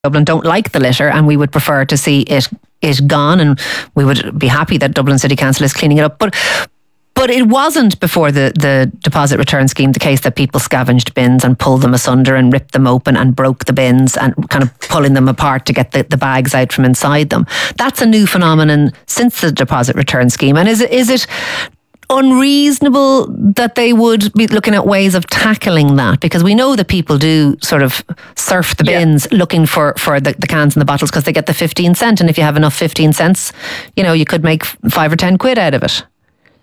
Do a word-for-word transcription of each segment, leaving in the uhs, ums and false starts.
Dublin don't like the litter, and we would prefer to see it it gone, and we would be happy that Dublin City Council is cleaning it up. But But it wasn't before the, the deposit return scheme the case that people scavenged bins and pulled them asunder and ripped them open and broke the bins and kind of pulling them apart to get the, the bags out from inside them. That's a new phenomenon since the deposit return scheme. And is it, is it unreasonable that they would be looking at ways of tackling that? Because we know that people do sort of surf the bins yeah. looking for, for the, the cans and the bottles because they get the fifteen cent. And if you have enough fifteen cents, you know, you could make five or ten quid out of it.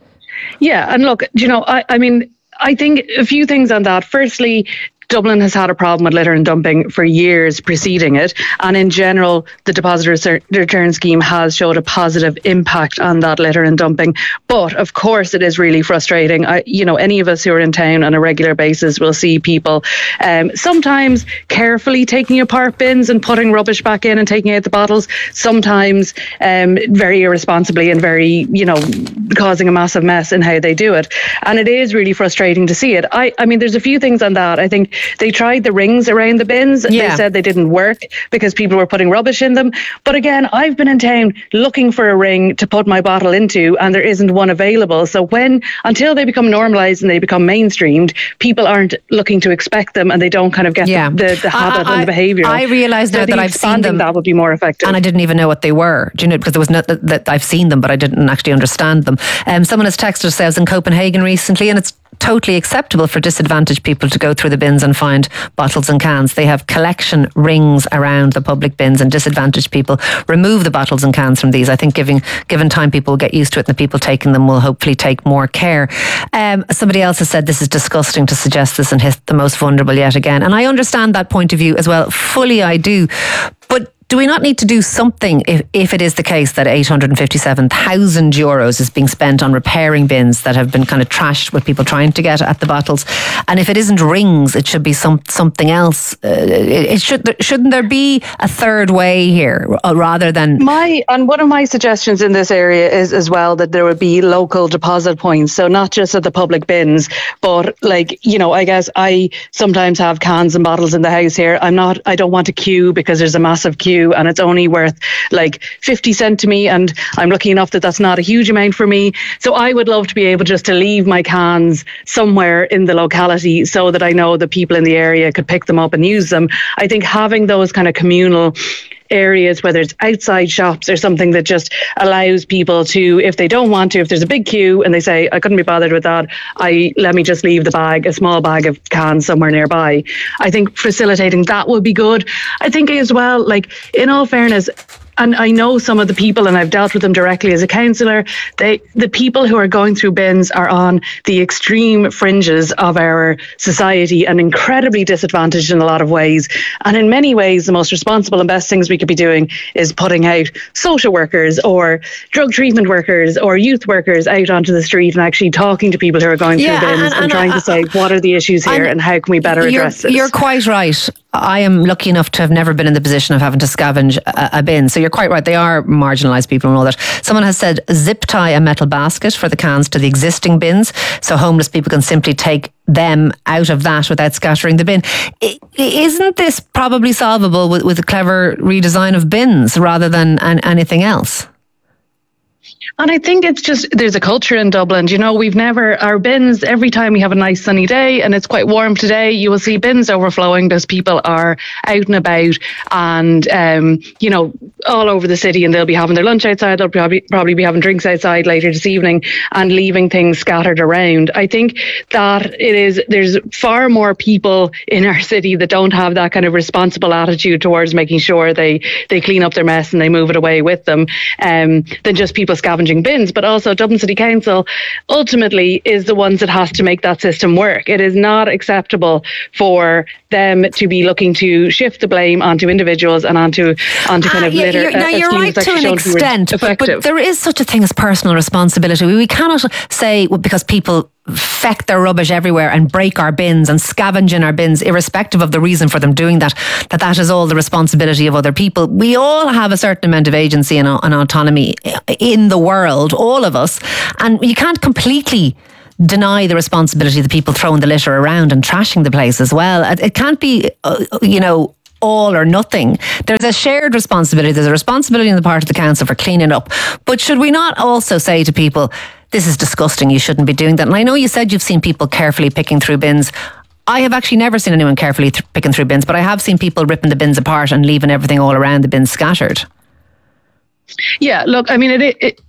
Yeah, and look, you know, I, I mean, I think a few things on that. Firstly, Dublin has had a problem with litter and dumping for years preceding it. And in general, the deposit return scheme has showed a positive impact on that litter and dumping. But of course, it is really frustrating. I, you know, any of us who are in town on a regular basis will see people um, sometimes carefully taking apart bins and putting rubbish back in and taking out the bottles. Sometimes um, very irresponsibly and very, you know, causing a massive mess in how they do it. And it is really frustrating to see it. I, I mean, there's a few things on that. I think they tried the rings around the bins. Yeah. They said they didn't work because people were putting rubbish in them. But again, I've been in town looking for a ring to put my bottle into, and there isn't one available. So when, until they become normalised and they become mainstreamed, people aren't looking to expect them, and they don't kind of get yeah. the, the, the habit I, I, and the behaviour. I realise now so that I've seen them. That would be more effective. And I didn't even know what they were. Do you know, because there was not that, that I've seen them, but I didn't actually understand them. Um, someone has texted us, I was in Copenhagen recently, and it's totally acceptable for disadvantaged people to go through the bins and find bottles and cans. They have collection rings around the public bins, and disadvantaged people remove the bottles and cans from these. I think giving given time, people will get used to it, and the people taking them will hopefully take more care. Um, somebody else has said this is disgusting to suggest this and hit the most vulnerable yet again. And I understand that point of view as well. Fully I do. But do we not need to do something if, if it is the case that eight hundred fifty-seven thousand euros is being spent on repairing bins that have been kind of trashed with people trying to get at the bottles? And if it isn't rings, it should be some something else. Uh, it, it should shouldn't there be a third way here rather than my and one of my suggestions in this area is as well that there would be local deposit points. So not just at the public bins, but like, you know, I guess I sometimes have cans and bottles in the house here. I'm not. I don't want a queue because there's a massive queue. And it's only worth like fifty cent to me, and I'm lucky enough that that's not a huge amount for me. So I would love to be able just to leave my cans somewhere in the locality so that I know the people in the area could pick them up and use them. I think having those kind of communal areas, whether it's outside shops or something that just allows people to, if they don't want to, if there's a big queue and they say, I couldn't be bothered with that, I let me just leave the bag, a small bag of cans somewhere nearby. I think facilitating that would be good. I think as well, like, in all fairness, and I know some of the people, and I've dealt with them directly as a councillor, they, the people who are going through bins are on the extreme fringes of our society and incredibly disadvantaged in a lot of ways. And in many ways, the most responsible and best things we could be doing is putting out social workers or drug treatment workers or youth workers out onto the street and actually talking to people who are going yeah, through bins and, and, and trying uh, to say, what are the issues here and how can we better address this? You're quite right. I am lucky enough to have never been in the position of having to scavenge a, a bin. So you're quite right. They are marginalised people and all that. Someone has said zip tie a metal basket for the cans to the existing bins so homeless people can simply take them out of that without scattering the bin. I, isn't this probably solvable with, with a clever redesign of bins rather than an, anything else? And I think it's just, there's a culture in Dublin. You know, we've never, our bins, every time we have a nice sunny day and it's quite warm today, you will see bins overflowing because people are out and about and, um, you know, all over the city, and they'll be having their lunch outside. They'll probably, probably be having drinks outside later this evening and leaving things scattered around. I think that it is, there's far more people in our city that don't have that kind of responsible attitude towards making sure they, they clean up their mess and they move it away with them, um, than just people scavenging bins. But also Dublin City Council ultimately is the ones that has to make that system work. It is not acceptable for them to be looking to shift the blame onto individuals and onto onto kind uh, of yeah, litter. You're, now you're right to an extent, but, but there is such a thing as personal responsibility. We, we cannot say, well, because people feck their rubbish everywhere and break our bins and scavenge in our bins, irrespective of the reason for them doing that, that that is all the responsibility of other people. We all have a certain amount of agency and, and autonomy in the world, all of us, and you can't completely deny the responsibility of the people throwing the litter around and trashing the place as well. It can't be, uh, you know, all or nothing. There's a shared responsibility. There's a responsibility on the part of the council for cleaning up. But should we not also say to people, this is disgusting, you shouldn't be doing that? And I know you said you've seen people carefully picking through bins. I have actually never seen anyone carefully th- picking through bins, but I have seen people ripping the bins apart and leaving everything all around the bins scattered. Yeah, look, I mean, it, it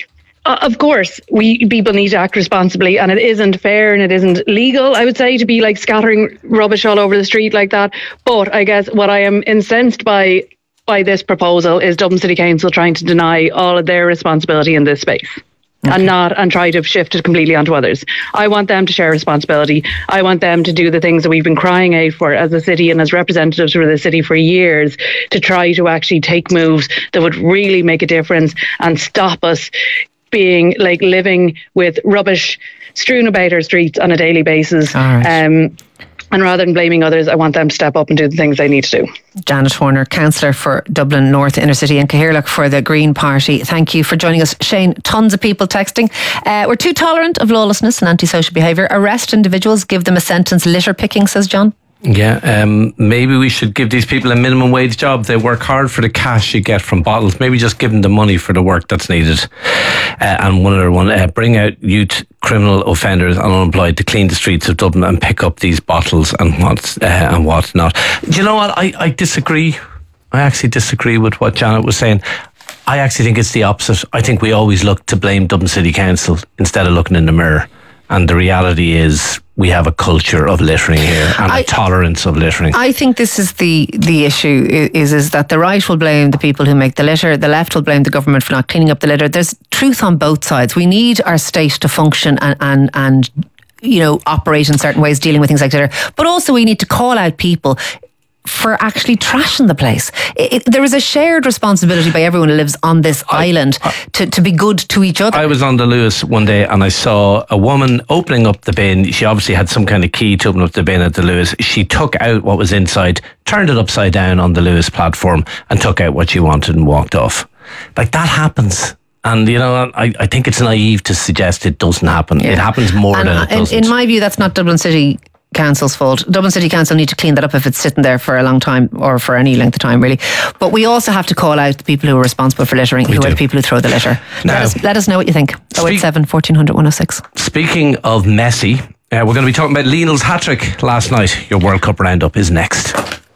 of course, we people need to act responsibly, and it isn't fair and it isn't legal, I would say, to be like scattering rubbish all over the street like that. But I guess what I am incensed by by this proposal is Dublin City Council trying to deny all of their responsibility in this space. Okay. And not and try to shift it completely onto others. I want them to share responsibility. I want them to do the things that we've been crying out for as a city and as representatives for the city for years, to try to actually take moves that would really make a difference and stop us being like living with rubbish strewn about our streets on a daily basis. Right. Um, And rather than blaming others, I want them to step up and do the things they need to do. Janet Horner, Councillor for Dublin North Inner City, and Cathaoirleach for the Green Party. Thank you for joining us. Shane, tons of people texting. Uh, we're too tolerant of lawlessness and antisocial behaviour. Arrest individuals, give them a sentence. Litter picking, says John. Yeah, um, maybe we should give these people a minimum wage job. They work hard for the cash you get from bottles. Maybe just give them the money for the work that's needed. Uh, and one other one, uh, bring out youth criminal offenders and unemployed to clean the streets of Dublin and pick up these bottles and what's uh, and what's not. Do you know what? I, I disagree. I actually disagree with what Janet was saying. I actually think it's the opposite. I think we always look to blame Dublin City Council instead of looking in the mirror. And the reality is we have a culture of littering here and I, a tolerance of littering. I think this is the, the issue is, is that the right will blame the people who make the litter. The left will blame the government for not cleaning up the litter. There's truth on both sides. We need our state to function and, and, and you know, operate in certain ways dealing with things like litter. But also we need to call out people for actually trashing the place. It, it, there is a shared responsibility by everyone who lives on this I, island I, to, to be good to each other. I was on the Lewis one day and I saw a woman opening up the bin. She obviously had some kind of key to open up the bin at the Lewis. She took out what was inside, turned it upside down on the Lewis platform and took out what she wanted and walked off. Like, that happens. And, you know, I, I think it's naive to suggest it doesn't happen. Yeah. It happens more and than it doesn't. In, in my view, that's not Dublin City Council's fault. Dublin City Council need to clean that up if it's sitting there for a long time or for any length of time, really. But we also have to call out the people who are responsible for littering, we who do. are the people who throw the litter. Now, let, us, let us know what you think. oh eight seven, fourteen hundred, one oh six. Speaking of messy, uh, we're going to be talking about Lionel's hat-trick last night. Your World Cup roundup is next.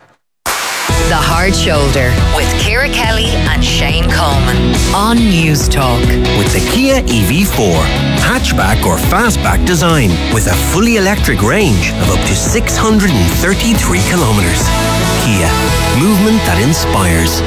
The Hard Shoulder with Ciara Kelly and Shane Coleman on News Talk. With the Kia E V four, hatchback or fastback design with a fully electric range of up to six hundred thirty-three kilometres. Kia, movement that inspires.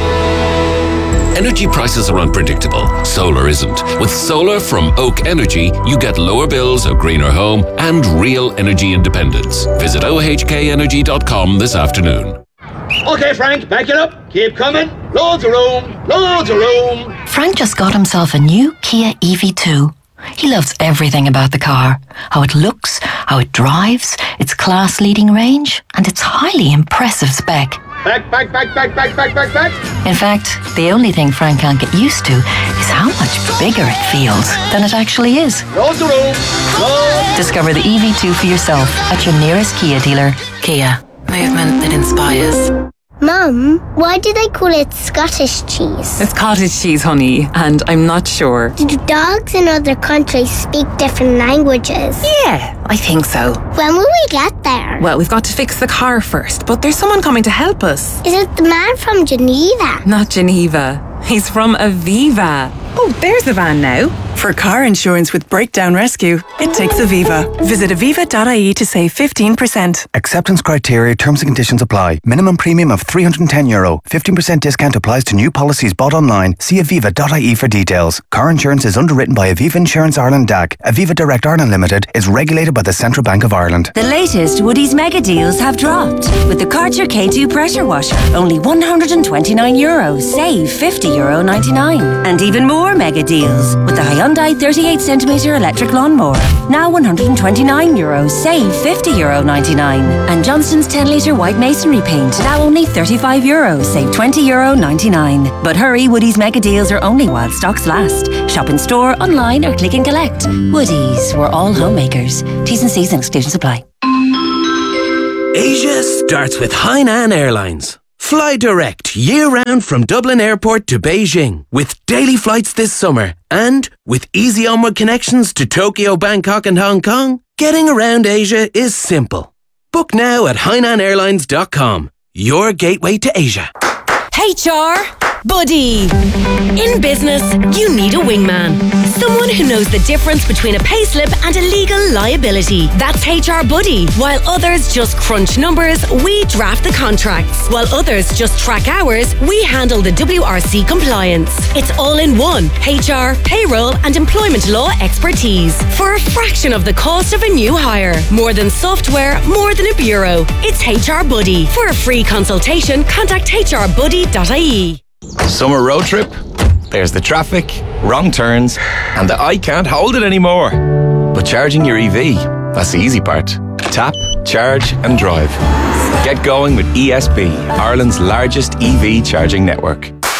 Energy prices are unpredictable. Solar isn't. With solar from Oak Energy, you get lower bills, a greener home, and real energy independence. Visit O H K energy dot com this afternoon. Okay, Frank, back it up. Keep coming. Loads of room. Loads of room. Frank just got himself a new Kia E V two. He loves everything about the car. How it looks, how it drives, its class-leading range, and its highly impressive spec. Back, back, back, back, back, back, back, back. In fact, the only thing Frank can't get used to is how much bigger it feels than it actually is. Loads of room. Loads. Discover the E V two for yourself at your nearest Kia dealer. Kia. Movement that inspires. Mum, why do they call it Scottish cheese? It's cottage cheese, honey, and I'm not sure. Do dogs in other countries speak different languages? Yeah, I think so. When will we get there? Well, we've got to fix the car first, but there's someone coming to help us. Is it the man from Geneva? Not Geneva. He's from Aviva. Oh, there's the van now. For car insurance with breakdown rescue, it takes Aviva. Visit aviva dot I E to save fifteen percent. Acceptance criteria, terms and conditions apply. Minimum premium of three hundred ten euro. fifteen percent discount applies to new policies bought online. See aviva dot I E for details. Car insurance is underwritten by Aviva Insurance Ireland D A C. Aviva Direct Ireland Limited is regulated by the Central Bank of Ireland. The latest Woodie's mega deals have dropped. With the Karcher K two pressure washer, only one hundred twenty-nine euros, save fifty euro ninety-nine. And even more mega deals with the Hyundai thirty-eight centimetre electric lawnmower, now one hundred twenty-nine euros, save fifty euro ninety-nine. And Johnson's ten litre white masonry paint, now only thirty-five euros, save twenty euro ninety-nine. But hurry, Woodie's mega deals are only while stocks last. Shop in store, online or click and collect. Woodie's, we're all homemakers. T's and C's and exclusions apply. Asia starts with Hainan Airlines. Fly direct year-round from Dublin Airport to Beijing with daily flights this summer and with easy onward connections to Tokyo, Bangkok and Hong Kong. Getting around Asia is simple. Book now at hainan airlines dot com. Your gateway to Asia. H R Buddy. In business, you need a wingman. Someone who knows the difference between a payslip and a legal liability. That's H R Buddy. While others just crunch numbers, we draft the contracts. While others just track hours, we handle the W R C compliance. It's all in one. H R, payroll and employment law expertise. For a fraction of the cost of a new hire. More than software, more than a bureau. It's H R Buddy. For a free consultation, contact h r buddy dot i e. Summer road trip, there's the traffic, wrong turns, and the I can't hold it anymore. But charging your E V, that's the easy part. Tap, charge and drive. Get going with E S B, Ireland's largest E V charging network.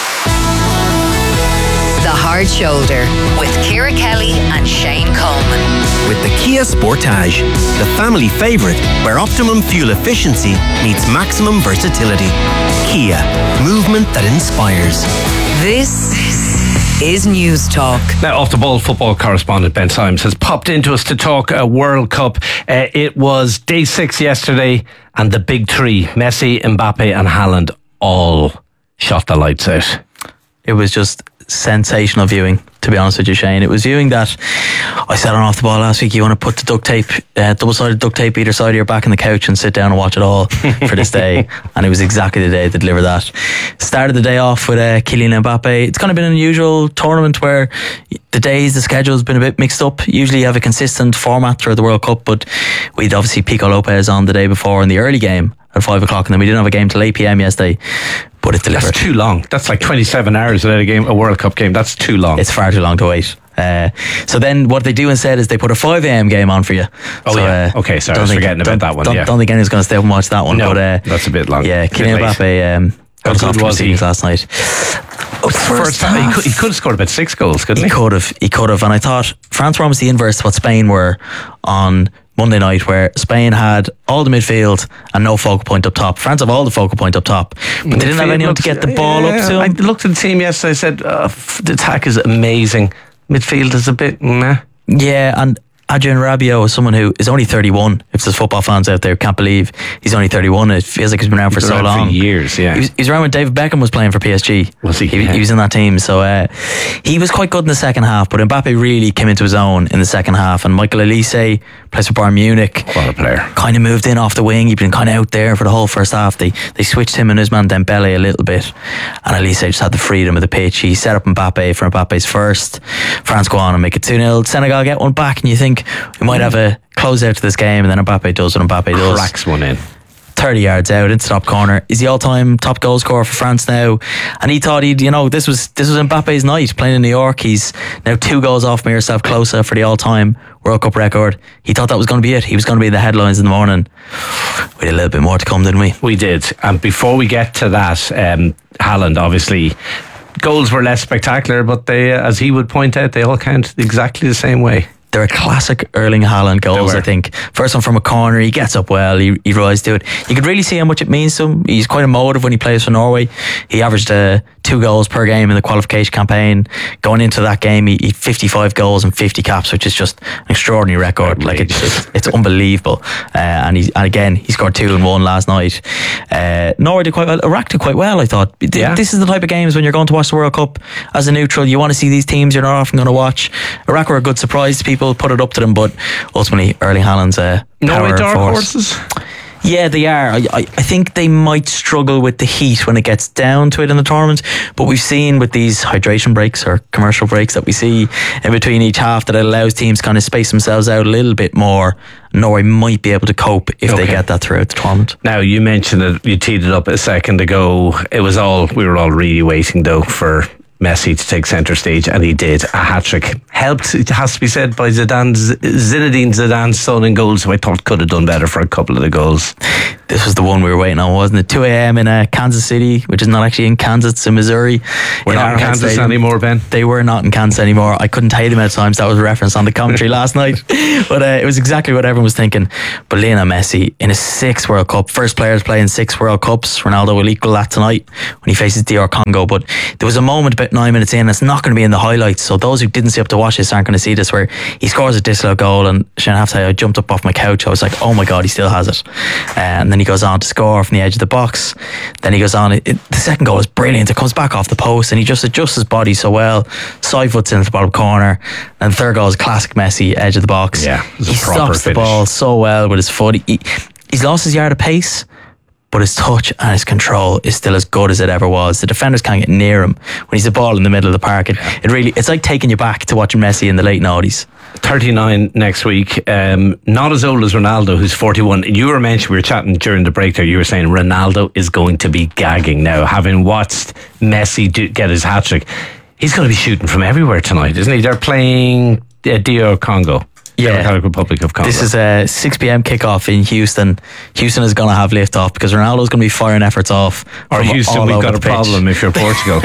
The Hard Shoulder with Ciara Kelly and Shane Coleman. With the Kia Sportage, the family favourite where optimum fuel efficiency meets maximum versatility. Kia, movement that inspires. This is News Talk. Now, off the ball, football correspondent Ben Symes has popped into us to talk a World Cup. Uh, it was day six yesterday, and the big three, Messi, Mbappe and Haaland, all shot the lights out. It was just sensational viewing, to be honest with you, Shane. It was viewing that I said on Off the Ball last week, you want to put the duct tape, uh, double-sided duct tape either side of your back on the couch and sit down and watch it all for this day. And it was exactly the day to deliver that. Started the day off with uh, Kylian Mbappe. It's kind of been an unusual tournament where the days, the schedule's been a bit mixed up. Usually you have a consistent format throughout the World Cup, but we'd obviously Pico Lopez on the day before in the early game at five o'clock, and then we didn't have a game till eight p.m. yesterday. But it delivered. That's too long. That's like twenty-seven hours without a game, a World Cup game. That's too long. It's far too long to wait. Uh, so then what they do instead is they put a five a.m. game on for you. Oh so, yeah. Uh, okay, sorry, I was think, forgetting about that one. Don't, yeah. don't think anyone's going to stay up and watch that one. No, but, uh, that's a bit long. Yeah, Kylian Mbappe um, got us off to proceedings last night. Oh, first, first half, he, could, he could have scored about six goals, couldn't he? He could have. He could have. And I thought France were almost the inverse to what Spain were on Monday night, where Spain had all the midfield and no focal point up top. France have all the focal point up top, but they didn't have anyone looks, to get the ball yeah, up to. I looked at the team yesterday. I said, uh, the attack is amazing. Midfield is a bit meh. Yeah, and Adrien Rabiot is someone who is only thirty-one. If there's football fans out there, can't believe he's only thirty-one. It feels like he's been around he's for so around long. For years, yeah. He was, he was around when David Beckham was playing for P S G. Was he? He, yeah. he was in that team. So uh, he was quite good in the second half, but Mbappe really came into his own in the second half. And Michael Olise plays for Bayern Munich. What a player. Kind of moved in off the wing. He'd been kind of out there for the whole first half. They they switched him and Ousmane Dembele a little bit. And Olise just had the freedom of the pitch. He set up Mbappe for Mbappe's first. France go on and make it two nil. Senegal get one back, and you think we might have a close out to this game, and then Mbappe does what Mbappe does. Cracks one in. thirty yards out into top corner. He's the all-time top goal scorer for France now, and he thought he'd, you know, this was this was Mbappe's night playing in New York. He's now two goals off Miroslav Klose for the all-time World Cup record. He thought that was going to be it. He was going to be in the headlines in the morning. We had a little bit more to come, didn't we? We did. And before we get to that, um, Haaland, obviously, goals were less spectacular, but they, as he would point out, they all count exactly the same way. They're a classic Erling Haaland goals, I think. First one from a corner, he gets up well, he, he rises to it. You could really see how much it means to him. He's quite emotive when he plays for Norway. He averaged uh, two goals per game in the qualification campaign. Going into that game, he, he had fifty-five goals and fifty caps, which is just an extraordinary record. Like it's, it's, it's unbelievable. Uh, and, he, and again, he scored two and one last night. Uh, Norway did quite well. Iraq did quite well, I thought. Yeah. This is the type of games when you're going to watch the World Cup as a neutral. You want to see these teams you're not often going to watch. Iraq were a good surprise to people. Put it up to them, but ultimately Erling Haaland's uh, Norway power dark force. horses. Yeah, they are. I, I, I think they might struggle with the heat when it gets down to it in the tournament, but we've seen with these hydration breaks or commercial breaks that we see in between each half that it allows teams kind of space themselves out a little bit more. Norway might be able to cope if okay. they get that throughout the tournament. Now, you mentioned it, you teed it up a second ago. It was all, we were all really waiting though for Messi to take centre stage, and he did. A hat-trick. Helped, it has to be said, by Zidane, Zinedine Zidane's son in goals, who I thought could have done better for a couple of the goals. This was the one we were waiting on, wasn't it? two a.m. in uh, Kansas City, which is not actually in Kansas, it's in Missouri. We're in not in Kansas Stadium. anymore, Ben. They were not in Kansas anymore. I couldn't tell you the amount of times that was referenced on the commentary last night. But uh, it was exactly what everyone was thinking. But Lionel Messi, in his sixth World Cup, first players playing six World Cups. Ronaldo will equal that tonight when he faces D R Congo. But there was a moment about nine minutes in, it's not going to be in the highlights, so those who didn't stay up to watch this aren't going to see this, where he scores a disallowed goal, and Shane, I have to say, I jumped up off my couch. I was like, oh my god, he still has it. Uh, and then he goes on to score from the edge of the box. Then he goes on, it, it, the second goal is brilliant. It comes back off the post and he just adjusts his body so well, side foots into the bottom corner. And the third goal is classic Messi, edge of the box. Yeah, he stops the ball so well with his foot. He, he's lost his yard of pace, but his touch and his control is still as good as it ever was. The defenders can't get near him when he's the ball in the middle of the park. It, it really, it's like taking you back to watching Messi in the late noughties. thirty-nine next week. Um, not as old as Ronaldo, who's forty-one. You were mentioning, we were chatting during the break there, you were saying Ronaldo is going to be gagging now, having watched Messi do, get his hat-trick. He's going to be shooting from everywhere tonight, isn't he? They're playing uh, D R Congo. Yeah, Democratic Republic of Congo. This is a six p.m. kickoff in Houston. Houston is going to have lift off because Ronaldo's going to be firing efforts off. Or Houston, we've got a problem if you're Portugal.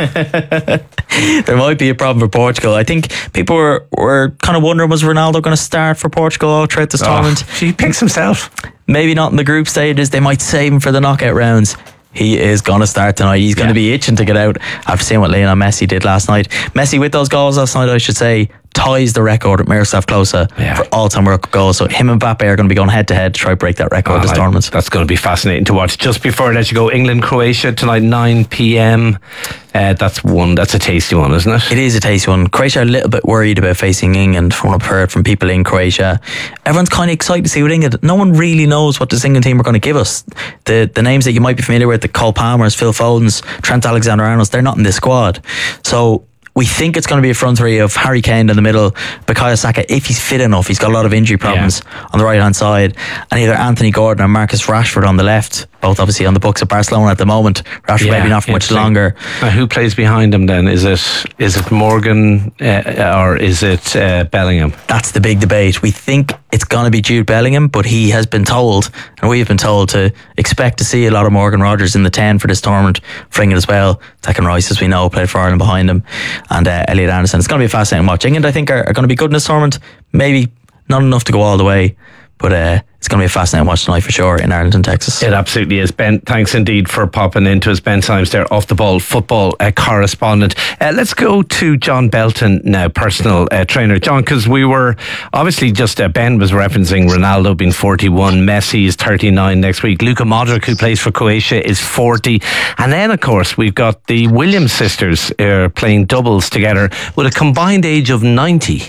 There might be a problem for Portugal. I think people were, were kind of wondering, was Ronaldo going to start for Portugal all throughout this oh, tournament? He picks himself. Maybe not in the group stages. They might save him for the knockout rounds. He is going to start tonight. He's going yeah. to be itching to get out after seeing what Lionel Messi did last night. Messi, with those goals last night, I should say, ties the record with Miroslav Klose yeah. for all-time World Cup goals. So him and Mbappe are going to be going head-to-head to try to break that record oh, this like, tournament. That's going to be fascinating to watch. Just before I let you go, England-Croatia tonight, nine p.m. Uh, that's one. That's a tasty one, isn't it? It is a tasty one. Croatia are a little bit worried about facing England, from what I've heard from people in Croatia. Everyone's kind of excited to see what England. No one really knows what this England team are going to give us. The the names that you might be familiar with, the Cole Palmers, Phil Fodens, Trent Alexander-Arnolds, they're not in this squad. So we think it's going to be a front three of Harry Kane in the middle, Bukayo Saka, if he's fit enough. He's got a lot of injury problems yeah. on the right hand side, and either Anthony Gordon or Marcus Rashford on the left, both obviously on the books of Barcelona at the moment. Rashford yeah, maybe not for much longer. Uh, who plays behind him then? Is it is it Morgan uh, or is it uh, Bellingham? That's the big debate. We think it's going to be Jude Bellingham, but he has been told, and we have been told, to expect to see a lot of Morgan Rogers in the ten for this tournament for England as well. Declan Rice, as we know, played for Ireland behind him, and uh, Elliot Anderson. It's going to be a fascinating watch. England, I think, are, are going to be good in this tournament. Maybe not enough to go all the way, but uh, it's going to be a fascinating watch tonight for sure in Ireland and Texas. It absolutely is. Ben, thanks indeed for popping into us. Ben Symes there, Off the Ball football uh, correspondent. Uh, let's go to John Belton now, personal uh, trainer. John, because we were obviously just, uh, Ben was referencing Ronaldo being forty-one, Messi is thirty-nine next week, Luka Modric, who plays for Croatia, is forty, and then of course we've got the Williams sisters uh, playing doubles together with a combined age of ninety.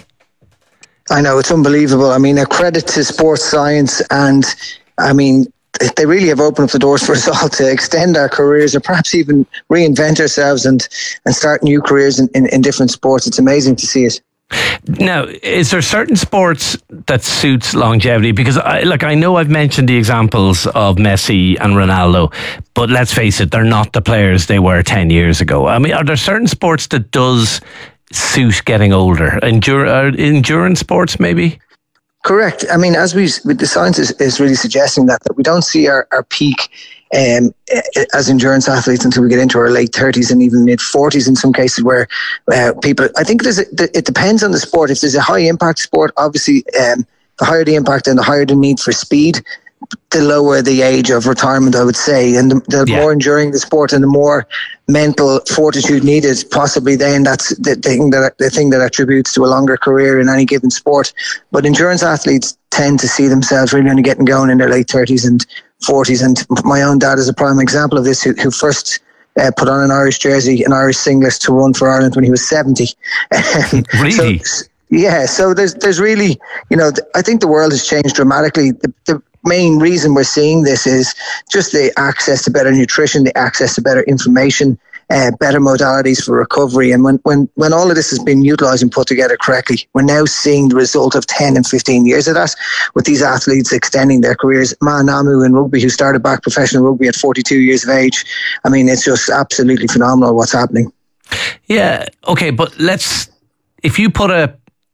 I know, it's unbelievable. I mean, a credit to sports science, and I mean, they really have opened up the doors for us all to extend our careers, or perhaps even reinvent ourselves and, and start new careers in, in, in different sports. It's amazing to see it. Now, is there certain sports that suits longevity? Because, I, like, I know I've mentioned the examples of Messi and Ronaldo, but let's face it, they're not the players they were ten years ago. I mean, are there certain sports that does suit getting older? Endur- uh, endurance sports, maybe? Correct. I mean, as we, the science is, is really suggesting that, that we don't see our, our peak um, as endurance athletes until we get into our late thirties and even mid forties in some cases, where uh, people, I think there's a, it depends on the sport. If there's a high impact sport, obviously um, the higher the impact and the higher the need for speed, the lower the age of retirement, I would say. And the, the yeah. more enduring the sport and the more mental fortitude needed, possibly then that's the thing that the thing that attributes to a longer career in any given sport. But endurance athletes tend to see themselves really only getting going in their late thirties and forties. And my own dad is a prime example of this, who, who first uh, put on an Irish jersey, an Irish singlet to run for Ireland when he was seventy. Really? So, yeah, so there's there's really, you know, I think the world has changed dramatically. The, the main reason we're seeing this is just the access to better nutrition, the access to better information, uh, better modalities for recovery. And when, when, when all of this has been utilised and put together correctly, we're now seeing the result of ten and fifteen years of that, with these athletes extending their careers. Ma Namu in rugby, who started back professional rugby at forty-two years of age. I mean, it's just absolutely phenomenal what's happening. Yeah, okay, but let's, if you put a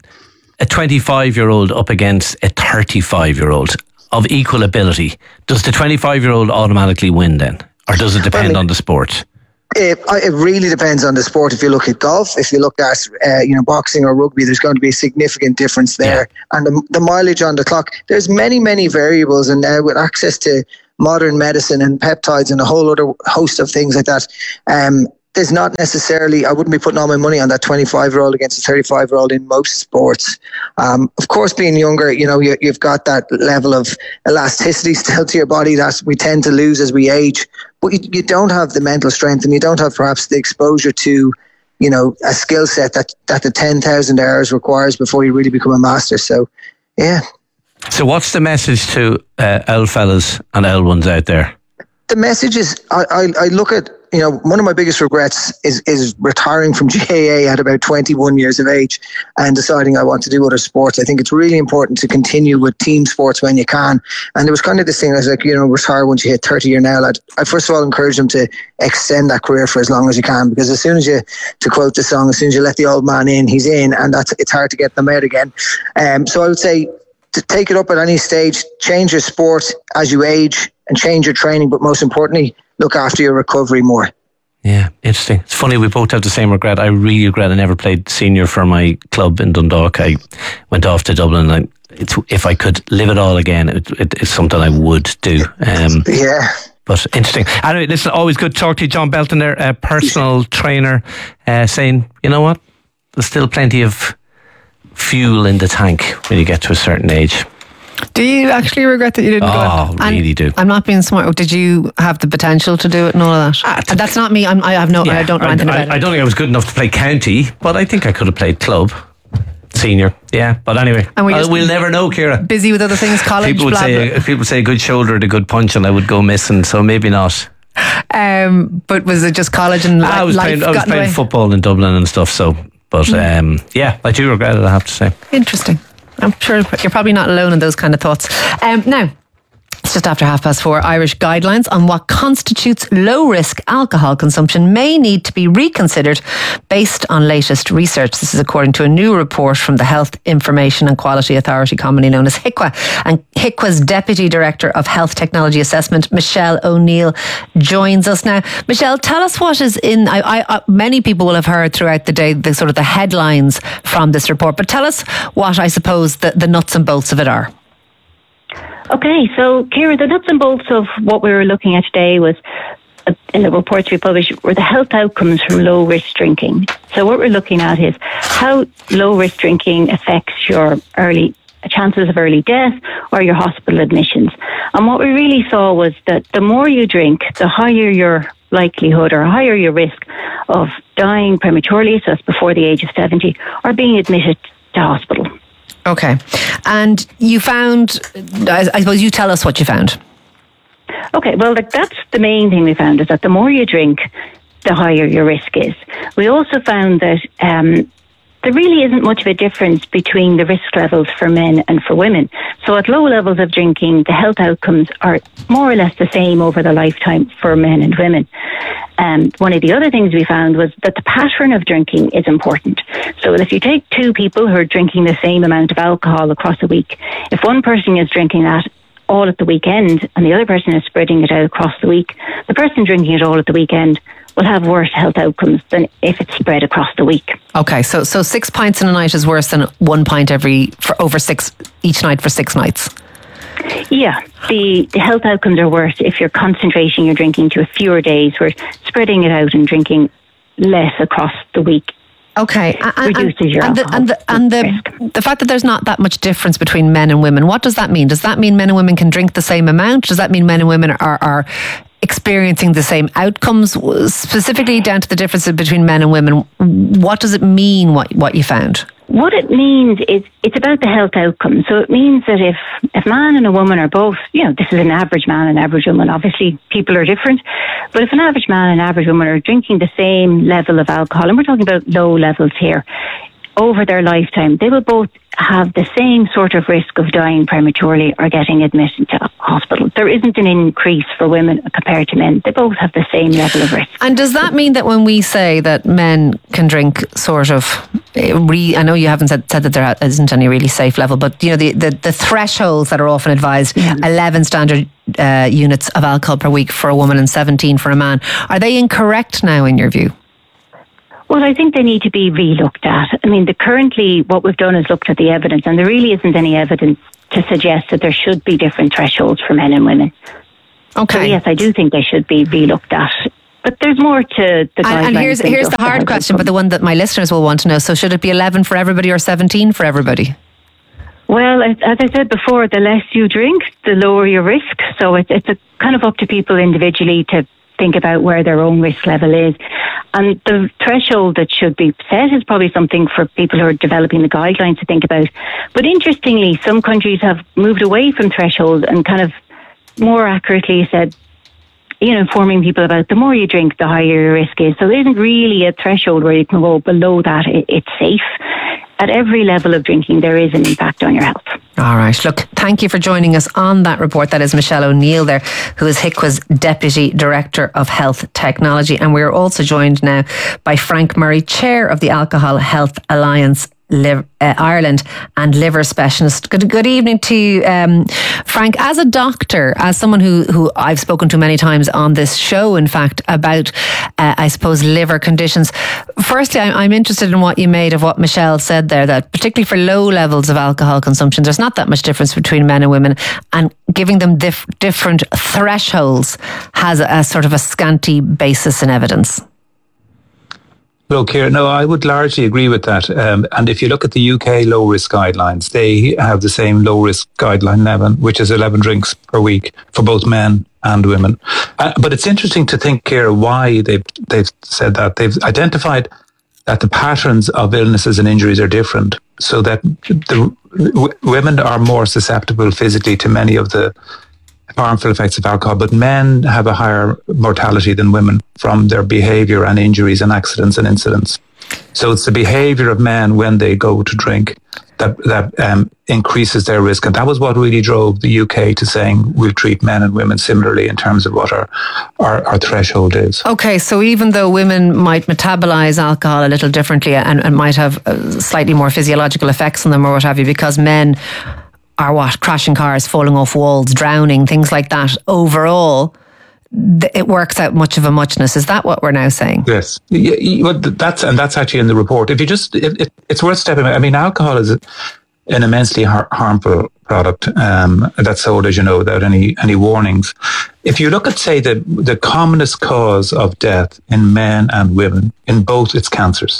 a twenty-five-year-old up against a thirty-five-year-old of equal ability, does the twenty-five-year-old automatically win then? Or does it depend well, on the sport? It, it really depends on the sport. If you look at golf, if you look at uh, you know boxing or rugby, there's going to be a significant difference there. Yeah. And the, the mileage on the clock, there's many, many variables. And now with access to modern medicine and peptides and a whole other host of things like that, um, there's not necessarily, I wouldn't be putting all my money on that twenty-five-year-old against a thirty-five-year-old in most sports. Um, of course, being younger, you know, you, you've got that level of elasticity still to your body that we tend to lose as we age. But you, you don't have the mental strength, and you don't have perhaps the exposure to, you know, a skill set that, that the ten thousand hours requires before you really become a master. So, yeah. So what's the message to uh, old fellas and old ones out there? The message is, I, I, I look at, you know, one of my biggest regrets is is retiring from G A A at about twenty-one years of age and deciding I want to do other sports. I think it's really important to continue with team sports when you can. And there was kind of this thing, I was like, you know, retire once you hit thirty year now. I'd, I first of all encourage them to extend that career for as long as you can, because as soon as you, to quote the song, as soon as you let the old man in, he's in, and that's it's hard to get them out again. Um, so I would say to take it up at any stage, change your sport as you age and change your training, but most importantly, look after your recovery more. Yeah, interesting. It's funny, we both have the same regret. I really regret I never played senior for my club in Dundalk. I went off to Dublin, and I, it's, if I could live it all again, it, it, it's something I would do. Um, yeah. But interesting. Anyway, listen, always good to talk to you. John Belton there, a personal trainer, uh, saying, you know what, there's still plenty of fuel in the tank when you get to a certain age. Do you actually regret that you didn't oh, go? Oh, really do. I'm not being smart. Did you have the potential to do it and all of that? Ah, and that's not me. I'm, I have no. Yeah, I don't know anything I, about I, it. I don't think I was good enough to play county, but I think I could have played club, senior. Yeah, but anyway, and we uh, we'll never know, Ciara. Busy with other things, college. People would blah, say blah. people say a good shoulder and a good punch, and I would go missing. So maybe not. Um, but was it just college and I was life playing. I was playing away? football in Dublin and stuff. So, but mm. um, yeah, I do regret it, I have to say. Interesting. I'm sure you're probably not alone in those kind of thoughts. Um, now, it's just after half past four. Irish guidelines on what constitutes low-risk alcohol consumption may need to be reconsidered based on latest research. This is according to a new report from the Health Information and Quality Authority, commonly known as HIQA. And HIQA's Deputy Director of Health Technology Assessment, Michelle O'Neill, joins us now. Michelle, tell us what is in... I, I, many people will have heard throughout the day the sort of the headlines from this report, but tell us what, I suppose, the, the nuts and bolts of it are. Okay, so Ciara, the nuts and bolts of what we were looking at today was, uh, in the reports we published, were the health outcomes from low risk drinking. So what we're looking at is how low risk drinking affects your early chances of early death or your hospital admissions. And what we really saw was that the more you drink, the higher your likelihood or higher your risk of dying prematurely, so that's before the age of seventy, or being admitted to hospital. Okay. And you found, I suppose you tell us what you found. Okay, well, like, that's the main thing we found, is that the more you drink, the higher your risk is. We also found that um, there really isn't much of a difference between the risk levels for men and for women. So at low levels of drinking, the health outcomes are more or less the same over the lifetime for men and women. Um, one of the other things we found was that the pattern of drinking is important. So if you take two people who are drinking the same amount of alcohol across a week, if one person is drinking that all at the weekend and the other person is spreading it out across the week, the person drinking it all at the weekend will have worse health outcomes than if it's spread across the week. Okay, so so six pints in a night is worse than one pint every for over six each night for six nights. Yeah, the, the health outcomes are worse if you're concentrating your drinking to a fewer days. We're spreading it out and drinking less across the week. Okay, and, reduces your and, the, and, the, and the the fact that there's not that much difference between men and women, what does that mean? Does that mean men and women can drink the same amount? Does that mean men and women are, are experiencing the same outcomes? Specifically down to the differences between men and women, what does it mean, what, what you found? What it means is it's about the health outcome. So it means that if if man and a woman are both, you know, this is an average man and average woman, obviously people are different, but if an average man and average woman are drinking the same level of alcohol, and we're talking about low levels here, over their lifetime, they will both have the same sort of risk of dying prematurely or getting admitted to hospital. There isn't an increase for women compared to men. They both have the same level of risk. And does that mean that when we say that men can drink sort of, re, I know you haven't said, said that there isn't any really safe level, but you know the, the, the thresholds that are often advised, yeah. eleven standard uh, units of alcohol per week for a woman and seventeen for a man, are they incorrect now in your view? Well, I think they need to be re-looked at. I mean, the, currently what we've done is looked at the evidence, and there really isn't any evidence to suggest that there should be different thresholds for men and women. Okay. So yes, I do think they should be re-looked at. But there's more to the guidelines. And, and here's, here's the hard question, but the one that my listeners will want to know. So should it be eleven for everybody or seventeen for everybody? Well, as I said before, the less you drink, the lower your risk. So it's, it's a kind of up to people individually to think about where their own risk level is. And the threshold that should be set is probably something for people who are developing the guidelines to think about. But interestingly, some countries have moved away from thresholds and kind of more accurately said, you know, informing people about the more you drink, the higher your risk is. So there isn't really a threshold where you can go below that. It's safe. At every level of drinking, there is an impact on your health. All right. Look, thank you for joining us on that report. That is Michelle O'Neill there, who is H I C Wa's Deputy Director of Health Technology. And we're also joined now by Frank Murray, Chair of the Alcohol Health Alliance Liv- uh, Ireland and liver specialist. Good, good evening to you, um, Frank. As a doctor, as someone who, who I've spoken to many times on this show, in fact, about, uh, I suppose, liver conditions. Firstly, I'm, I'm interested in what you made of what Michelle said there, that particularly for low levels of alcohol consumption, there's not that much difference between men and women, and giving them dif- different thresholds has a, a sort of a scanty basis in evidence. Well, Ciara, no, I would largely agree with that. Um, and if you look at the U K low risk guidelines, they have the same low risk guideline eleven, which is eleven drinks per week for both men and women. Uh, but it's interesting to think, Ciara, why they've, they've said that. They've identified that the patterns of illnesses and injuries are different, so that the w- women are more susceptible physically to many of the harmful effects of alcohol, but men have a higher mortality than women from their behaviour and injuries and accidents and incidents. So it's the behaviour of men when they go to drink that that um, increases their risk. And that was what really drove the U K to saying we'll treat men and women similarly in terms of what our, our, our threshold is. Okay, so even though women might metabolise alcohol a little differently and, and might have uh, slightly more physiological effects on them or what have you, because men are what? Crashing cars, falling off walls, drowning, things like that. Overall, th- it works out much of a muchness. Is that what we're now saying? Yes. Yeah, yeah, well, that's, and that's actually in the report. If you just, it, it, it's worth stepping back. I mean, alcohol is an immensely har- harmful product um, that's sold, as you know, without any, any warnings. If you look at, say, the, the commonest cause of death in men and women, in both, it's cancers.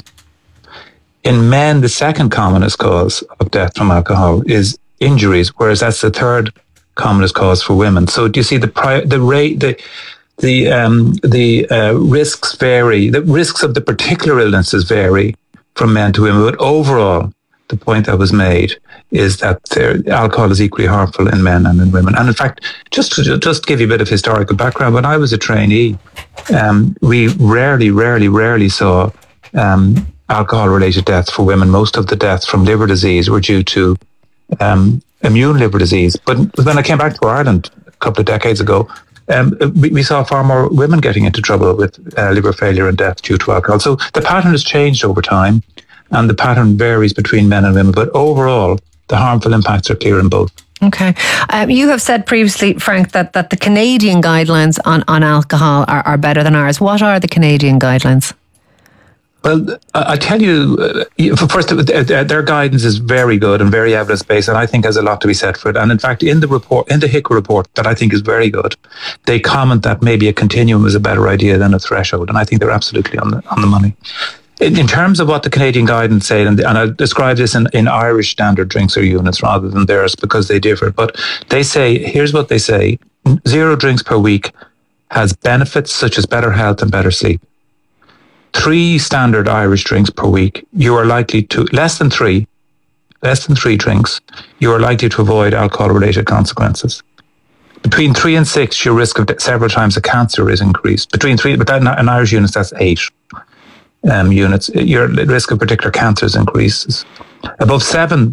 In men, the second commonest cause of death from alcohol is injuries, whereas that's the third commonest cause for women. So do you see the pri- the rate the the um, the uh, risks vary. The risks of the particular illnesses vary from men to women, but overall, the point that was made is that there, alcohol is equally harmful in men and in women. And in fact, just to just give you a bit of historical background, when I was a trainee, um, we rarely, rarely, rarely saw um, alcohol-related deaths for women. Most of the deaths from liver disease were due to Um, immune liver disease. But when I came back to Ireland a couple of decades ago, um, we, we saw far more women getting into trouble with uh, liver failure and death due to alcohol. So the pattern has changed over time, and the pattern varies between men and women. But overall, the harmful impacts are clear in both. Okay. Um, you have said previously, Frank, that, that the Canadian guidelines on, on alcohol are, are better than ours. What are the Canadian guidelines? Well, I tell you, uh, first, their guidance is very good and very evidence-based, and I think has a lot to be said for it. And in fact, in the report, in the H I C W report, that I think is very good, they comment that maybe a continuum is a better idea than a threshold, and I think they're absolutely on the on the money. In, in terms of what the Canadian guidance say, and, and I describe this in, in Irish standard drinks or units rather than theirs because they differ, but they say, here's what they say: zero drinks per week has benefits such as better health and better sleep. Three standard Irish drinks per week, you are likely to, less than three, less than three drinks, you are likely to avoid alcohol-related consequences. Between three and six, your risk of several times of cancer is increased. Between three, but that in Irish units, that's eight um, units. Your risk of particular cancers increases. Above seven,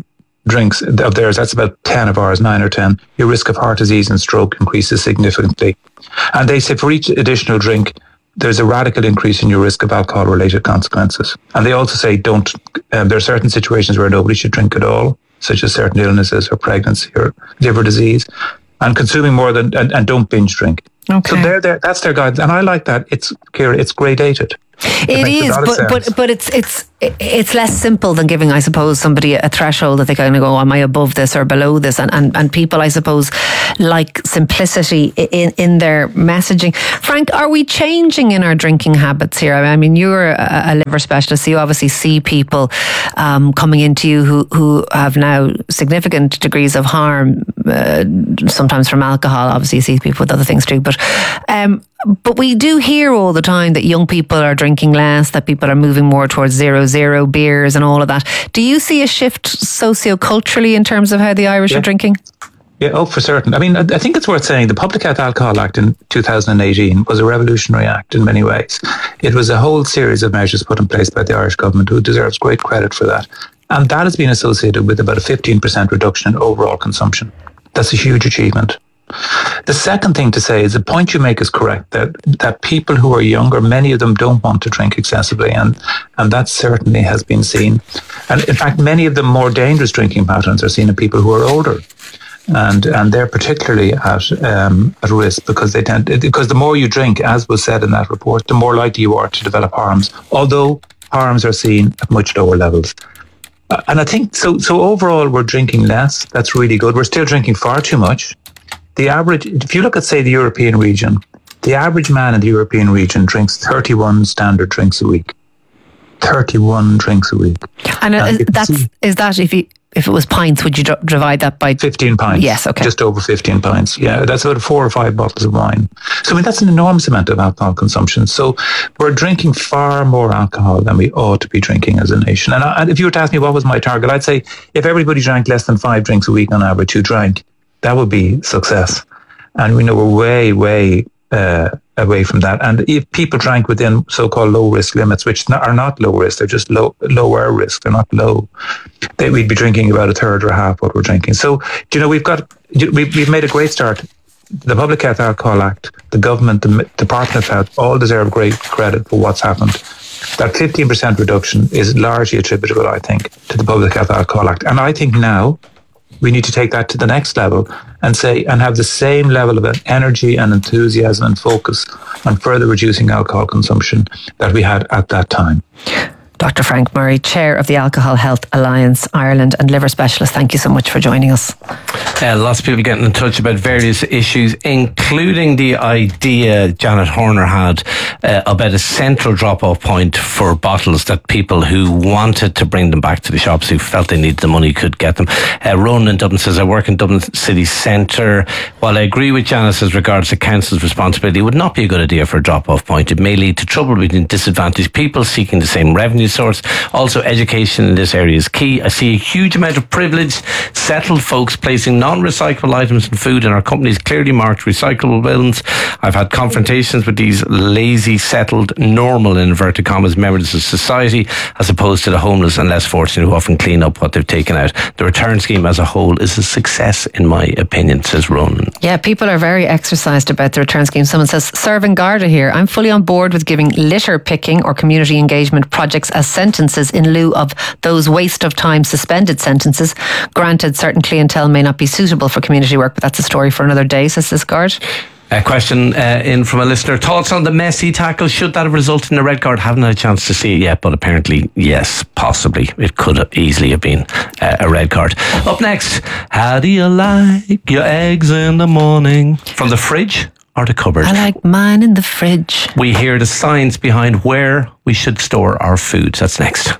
drinks of theirs, that's about ten of ours, nine or ten, your risk of heart disease and stroke increases significantly. And they say for each additional drink, there's a radical increase in your risk of alcohol-related consequences. And they also say don't, um, there are certain situations where nobody should drink at all, such as certain illnesses or pregnancy or liver disease, and consuming more than, and, and don't binge drink. Okay. So they're, they're, that's their guidance. And I like that. It's, Ciara, it's gradated. It, it is, but, but but it's it's it's less simple than giving, I suppose, somebody a threshold that they kind of go, am I above this or below this? And and, and people, I suppose, like simplicity in, in their messaging. Frank, are we changing in our drinking habits here? I mean, you're a, a liver specialist, so you obviously see people um, coming into you who, who have now significant degrees of harm, uh, sometimes from alcohol. Obviously, you see people with other things too. But um, but we do hear all the time that young people are drinking less, that people are moving more towards zero zero beers and all of that. Do you see a shift socio-culturally in terms of how the Irish yeah. are drinking? Yeah, oh, for certain. I mean, I think it's worth saying the Public Health Alcohol Act in two thousand eighteen was a revolutionary act in many ways. It was a whole series of measures put in place by the Irish government, who deserves great credit for that. And that has been associated with about a fifteen percent reduction in overall consumption. That's a huge achievement. The second thing to say is the point you make is correct, that that people who are younger, many of them don't want to drink excessively, and, and that certainly has been seen. And in fact, many of the more dangerous drinking patterns are seen in people who are older. And and they're particularly at um, at risk because they tend because the more you drink, as was said in that report, the more likely you are to develop harms, although harms are seen at much lower levels. Uh, and I think so so overall we're drinking less. That's really good. We're still drinking far too much. The average, if you look at, say, the European region, the average man in the European region drinks thirty-one standard drinks a week. thirty-one drinks a week. And uh, that's, is that, if you, if it was pints, would you d- divide that by? fifteen pints. Yes, okay. Just over fifteen pints. Yeah, that's about four or five bottles of wine. So, I mean, that's an enormous amount of alcohol consumption. So, we're drinking far more alcohol than we ought to be drinking as a nation. And, I, and if you were to ask me what was my target, I'd say if everybody drank less than five drinks a week on average, who drank, that would be success. And we know we're way, way uh, away from that. And if people drank within so-called low-risk limits, which are not low risk, they're just low, lower risk, they're not low, they, we'd be drinking about a third or half what we're drinking. So, you know, we've got, we've, we've made a great start. The Public Health Alcohol Act, the government, the Department of Health, all deserve great credit for what's happened. That fifteen percent reduction is largely attributable, I think, to the Public Health Alcohol Act. And I think now, we need to take that to the next level and say, and have the same level of energy and enthusiasm and focus on further reducing alcohol consumption that we had at that time. Doctor Frank Murray, Chair of the Alcohol Health Alliance Ireland and liver specialist, thank you so much for joining us. Uh, lots of people getting in touch about various issues, including the idea Janet Horner had uh, about a central drop-off point for bottles that people who wanted to bring them back to the shops, who felt they needed the money, could get them. Uh, Ronan in Dublin says, I work in Dublin city centre. While I agree with Janice as regards the council's responsibility, it would not be a good idea for a drop-off point. It may lead to trouble between disadvantaged people seeking the same revenue source. Also, education in this area is key. I see a huge amount of privileged, settled folks placing non-recyclable items in food in our company's clearly marked recyclable bins. I've had confrontations with these lazy, settled, normal, in inverted commas, members of society, as opposed to the homeless and less fortunate who often clean up what they've taken out. The return scheme as a whole is a success, in my opinion, says Ronan. Yeah, people are very exercised about the return scheme. Someone says, serving Garda here, I'm fully on board with giving litter picking or community engagement projects as sentences in lieu of those waste of time suspended sentences. Granted, certain clientele may not be suitable for community work, but that's a story for another day, says this guard. A question uh, in from a listener. Thoughts on the Messi tackle? Should that have resulted in a red card? Haven't had a chance to see it yet, but apparently, yes, possibly. It could have easily have been uh, a red card. Up next, how do you like your eggs in the morning? From the fridge or the cupboard? I like mine in the fridge. We hear the science behind where we should store our foods. That's next.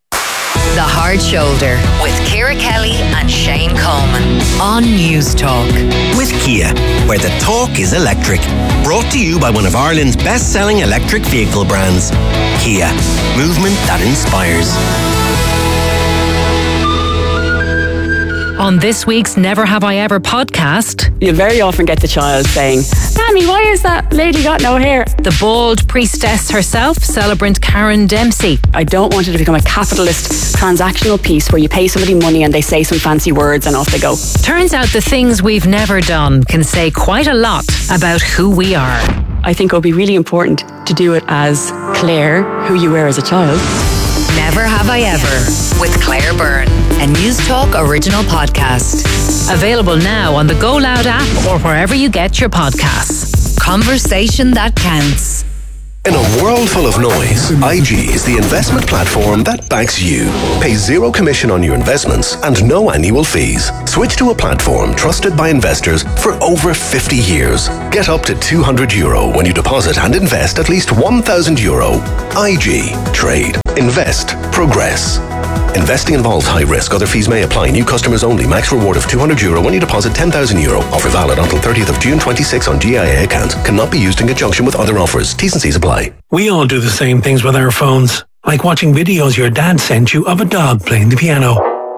The Hard Shoulder with Ciara Kelly and Shane Coleman on News Talk. With Kia, where the talk is electric. Brought to you by one of Ireland's best-selling electric vehicle brands. Kia, movement that inspires. On this week's Never Have I Ever podcast, you very often get the child saying, "Mammy, why has that lady got no hair?" The bald priestess herself, celebrant Karen Dempsey. I don't want it to become a capitalist transactional piece where you pay somebody money and they say some fancy words and off they go. Turns out the things we've never done can say quite a lot about who we are. I think it would be really important to do it as Claire, who you were as a child. Never Have I Ever with Claire Byrne, a News Talk original podcast. Available now on the Go Loud app or wherever you get your podcasts. Conversation that counts. In a world full of noise, I G is the investment platform that backs you. Pay zero commission on your investments and no annual fees. Switch to a platform trusted by investors for over fifty years. Get up to two hundred euro when you deposit and invest at least one thousand euro. I G. Trade. Invest. Progress. Investing involves high risk. Other fees may apply. New customers only. Max reward of two hundred euro when you deposit ten thousand euro. Offer valid until thirtieth of June twenty-six on G I A account. Cannot be used in conjunction with other offers. T's and C's apply. We all do the same things with our phones. Like watching videos your dad sent you of a dog playing the piano.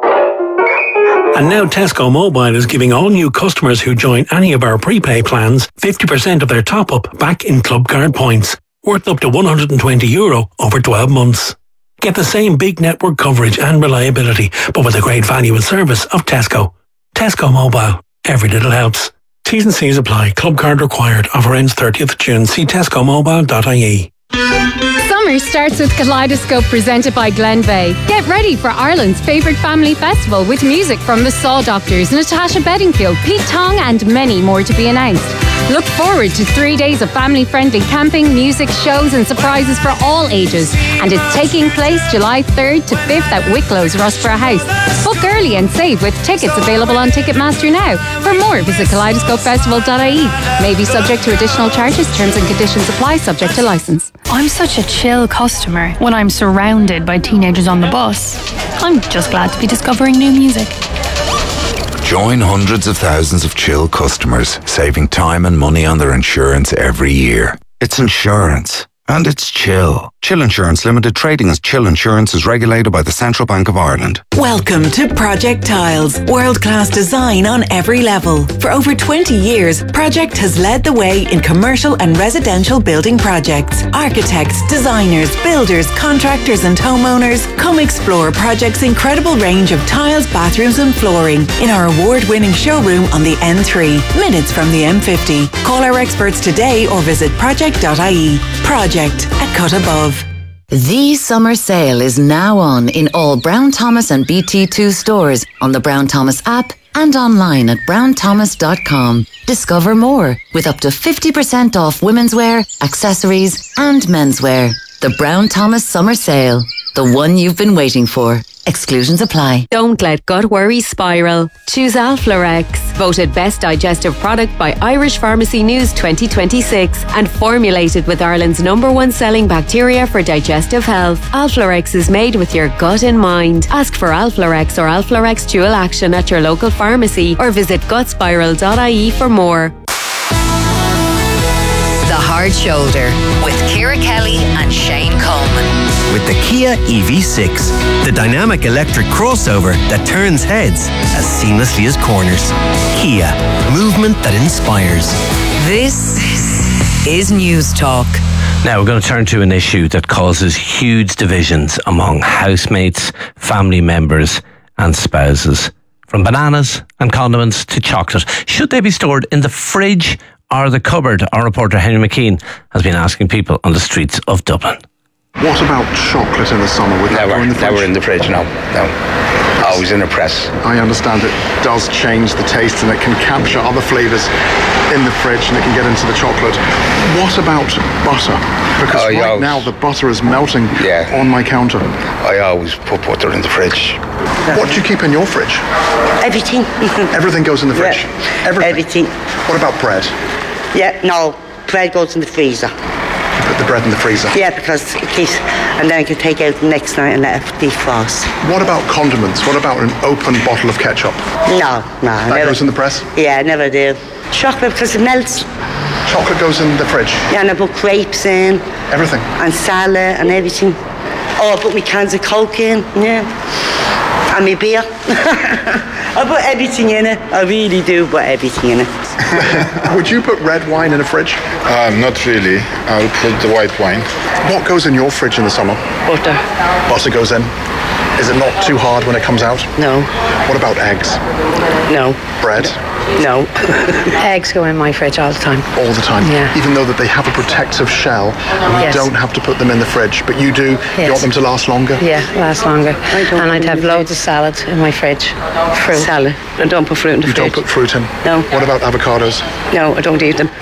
And now Tesco Mobile is giving all new customers who join any of our prepay plans fifty percent of their top-up back in club card points. Worth up to one hundred twenty euro over twelve months. Get the same big network coverage and reliability, but with the great value and service of Tesco. Tesco Mobile. Every little helps. T's and C's apply. Club card required. Offer ends thirtieth of June. See tesco mobile dot I E. Summer starts with Kaleidoscope presented by Glenveigh. Get ready for Ireland's favourite family festival with music from the Saw Doctors, Natasha Bedingfield, Pete Tong and many more to be announced. Look forward to three days of family-friendly camping, music, shows and surprises for all ages. And it's taking place July third to fifth at Wicklow's Rossborough House. Book early and save with tickets available on Ticketmaster now. For more, visit kaleidoscope festival dot I E. May be subject to additional charges. Terms and conditions apply, subject to licence. I'm such a chill customer when I'm surrounded by teenagers on the bus. I'm just glad to be discovering new music. Join hundreds of thousands of Chill customers, saving time and money on their insurance every year. It's insurance. And it's Chill. Chill Insurance Limited, trading as Chill Insurance, is regulated by the Central Bank of Ireland. Welcome to Project Tiles, world-class design on every level. For over twenty years, Project has led the way in commercial and residential building projects. Architects, designers, builders, contractors and homeowners, come explore Project's incredible range of tiles, bathrooms and flooring in our award-winning showroom on the N three, minutes from the M fifty. Call our experts today or visit project dot I E. Project, a cut above. The summer sale is now on in all Brown Thomas and B T two stores, on the Brown Thomas app and online at brown thomas dot com. Discover more with up to fifty percent off women's wear, accessories and menswear. The Brown Thomas Summer Sale, the one you've been waiting for. Exclusions apply. Don't let gut worry spiral. Choose Alflorex, voted best digestive product by Irish Pharmacy News twenty twenty-six and formulated with Ireland's number one selling bacteria for digestive health. Alflorex is made with your gut in mind. Ask for Alflorex or Alflorex Dual Action at your local pharmacy or visit gut spiral dot I E for more. The Hard Shoulder with Ciara Kelly and Shane Coleman. With the Kia E V six, the dynamic electric crossover that turns heads as seamlessly as corners. Kia, movement that inspires. This is News Talk. Now we're going to turn to an issue that causes huge divisions among housemates, family members and spouses. From bananas and condiments to chocolate. Should they be stored in the fridge or the cupboard? Our reporter Henry McKean has been asking people on the streets of Dublin. What about chocolate in the summer? Would that never, go in the fridge? never in the fridge, no. no. Always in a press. I understand it does change the taste and it can capture other flavours in the fridge and it can get into the chocolate. What about butter? Because oh, right always, now the butter is melting yeah. on my counter. I always put butter in the fridge. What do you keep in your fridge? Everything. Everything goes in the fridge? Yeah. Everything. Everything. What about bread? Yeah, no. Bread goes in the freezer. You put the bread in the freezer? Yeah, because it keeps, and then I can take it out the next night and let it defrost. What about condiments? What about an open bottle of ketchup? No, no. That never. goes in the press? Yeah, I never do. Chocolate because it melts. Chocolate goes in the fridge? Yeah, and I put grapes in. Everything? And salad and everything. Oh, I put my cans of Coke in, yeah. And my beer. I put everything in it. I really do put everything in it. Would you put red wine in a fridge? Um, not really. I'll put the white wine. What goes in your fridge in the summer? Butter. Butter goes in. Is it not too hard when it comes out? No. What about eggs? No. Bread? No. Eggs go in my fridge all the time. All the time? Yeah. Even though that they have a protective shell, we Yes. don't have to put them in the fridge, but you do. Yes. You want them to last longer? Yeah, last longer. And I'd have loads of salad in my fridge. Fruit. Salad. I don't put fruit in the You fridge. don't put fruit in? No. What about avocados? No, I don't eat them.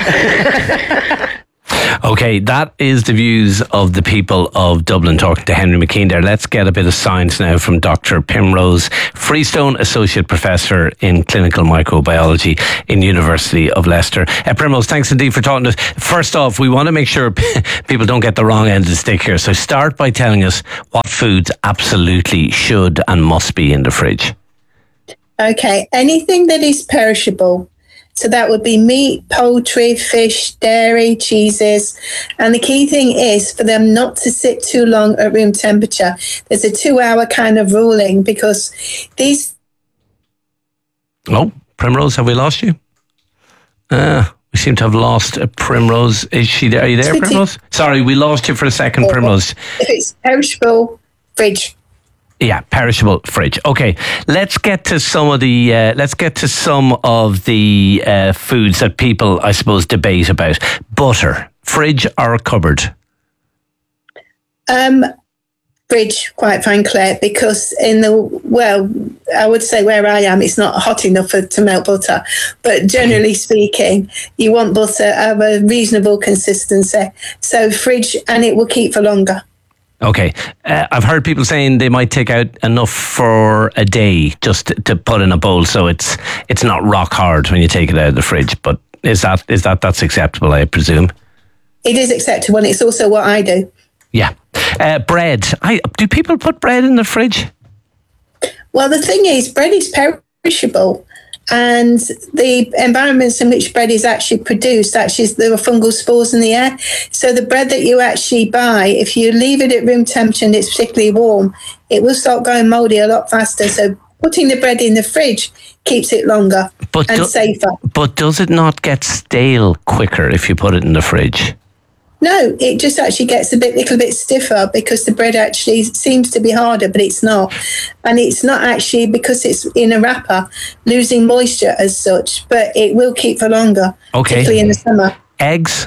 Okay, that is the views of the people of Dublin talking to Henry McKean there. Let's get a bit of science now from Doctor Primrose Freestone, Associate Professor in Clinical Microbiology in University of Leicester. Uh, Primrose, thanks indeed for talking to us. First off, we want to make sure people don't get the wrong end of the stick here. So start by telling us what foods absolutely should and must be in the fridge. Okay, anything that is perishable. So that would be meat, poultry, fish, dairy, cheeses. And the key thing is for them not to sit too long at room temperature. There's a two hour kind of ruling because these... Oh, Primrose, have we lost you? Uh, we seem to have lost uh, Primrose. Is she there? Are you there, Primrose? Sorry, we lost you for a second, Primrose. If it's perishable, fridge. Yeah, perishable fridge. Okay, let's get to some of the uh, let's get to some of the uh, foods that people, I suppose, debate about. Butter, fridge or cupboard? Um, fridge, quite frankly, because in the well, I would say where I am, it's not hot enough for, to melt butter. But generally speaking, you want butter of a reasonable consistency. So fridge, and it will keep for longer. Okay, uh, I've heard people saying they might take out enough for a day just to, to put in a bowl, so it's it's not rock hard when you take it out of the fridge. But is that is that that's acceptable? I presume it is acceptable, and it's also what I do. Yeah, uh, bread. I do people put bread in the fridge? Well, the thing is, bread is perishable. And the environments in which bread is actually produced, actually, there are fungal spores in the air. So the bread that you actually buy, if you leave it at room temperature and it's particularly warm, it will start going mouldy a lot faster. So putting the bread in the fridge keeps it longer but and do, safer. But does it not get stale quicker if you put it in the fridge? No, it just actually gets a bit, little bit stiffer because the bread actually seems to be harder, but it's not. And it's not actually because it's in a wrapper losing moisture as such, but it will keep for longer, okay. particularly in the summer. Eggs?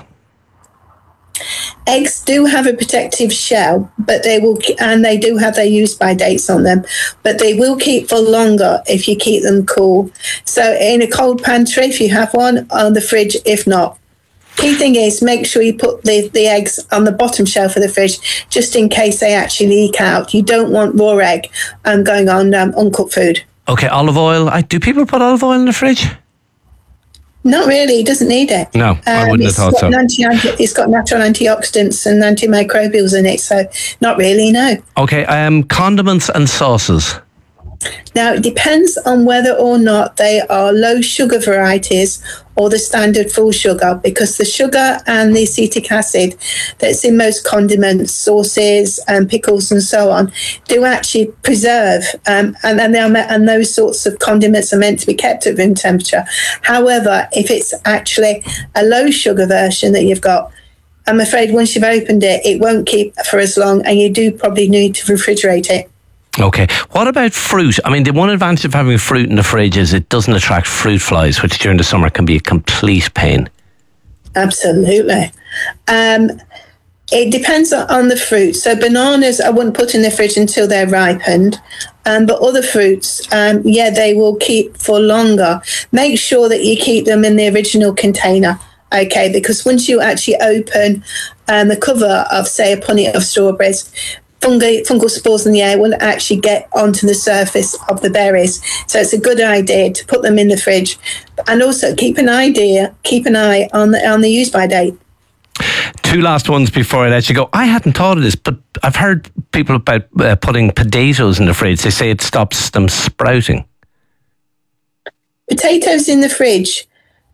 Eggs do have a protective shell, but they will, and they do have their use by dates on them, but they will keep for longer if you keep them cool. So in a cold pantry, if you have one, on the fridge, if not. Key thing is make sure you put the, the eggs on the bottom shelf of the fridge just in case they actually leak out. You don't want raw egg um, going on um, uncooked food. Okay, olive oil. I, do people put olive oil in the fridge? Not really. It doesn't need it. No, I wouldn't have thought so. An anti, it's got natural antioxidants and antimicrobials in it, so not really, no. Okay, um, condiments and sauces. Now, it depends on whether or not they are low sugar varieties or the standard full sugar, because the sugar and the acetic acid that's in most condiments, sauces and pickles and so on do actually preserve, um, and, and, they're, and those sorts of condiments are meant to be kept at room temperature. However, if it's actually a low sugar version that you've got, I'm afraid once you've opened it, it won't keep for as long, and you do probably need to refrigerate it. Okay. What about fruit? I mean, the one advantage of having fruit in the fridge is it doesn't attract fruit flies, which during the summer can be a complete pain. Absolutely. Um, it depends on the fruit. So bananas I wouldn't put in the fridge until they're ripened. Um, but other fruits, um, yeah, they will keep for longer. Make sure that you keep them in the original container. Okay, because once you actually open um, the cover of, say, a punnet of strawberries, Fungi, fungal spores in the air will actually get onto the surface of the berries. So it's a good idea to put them in the fridge, and also keep an idea, keep an eye on the on the use by date. Two last ones before I let you go. I hadn't thought of this, but I've heard people about uh, putting potatoes in the fridge. They say it stops them sprouting. Potatoes in the fridge.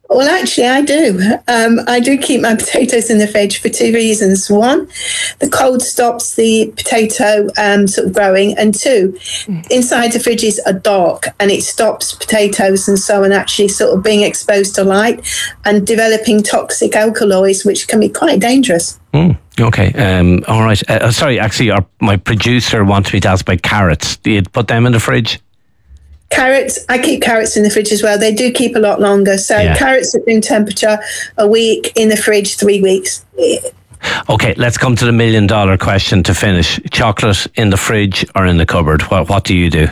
Well, actually, I do. Um, I do keep my potatoes in the fridge for two reasons. One, the cold stops the potato um, sort of growing. And two, inside the fridges are dark and it stops potatoes and so on actually sort of being exposed to light and developing toxic alkaloids, which can be quite dangerous. Mm, okay. Um, all right. Uh, sorry, actually, our, my producer wanted me to ask about carrots. Do you put them in the fridge? Carrots, I keep carrots in the fridge as well. They do keep a lot longer. So Yeah. carrots at room temperature, a week, in the fridge, three weeks. Okay, let's come to the million dollar question to finish. Chocolate in the fridge or in the cupboard? What, what do you do?